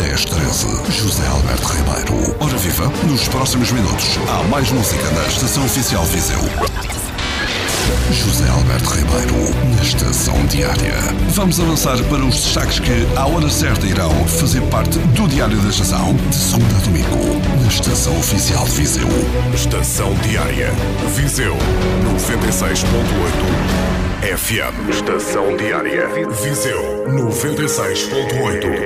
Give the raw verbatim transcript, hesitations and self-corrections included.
dez treze. José Alberto Ribeiro. Ora viva, nos próximos minutos há mais música da Estação Oficial Viseu. José Alberto Ribeiro, na Estação Diária. Vamos avançar para os destaques que, à hora certa, irão fazer parte do Diário da Estação, de segunda a domingo, na Estação Oficial de Viseu. Estação Diária, Viseu, noventa e seis ponto oito F M. Estação Diária, Viseu, noventa e seis ponto oito